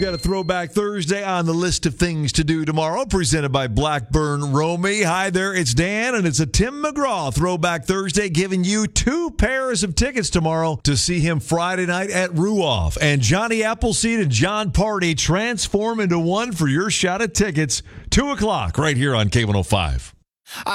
Got a Throwback Thursday on the list of things to do tomorrow, presented by Blackburn Romy. Hi there, it's Dan, and it's a Tim McGraw Throwback Thursday, giving you 2 pairs of tickets tomorrow to see him Friday night at Ruoff. And Johnny Appleseed and John Party transform into one for your shot at tickets, 2 o'clock, right here on K105.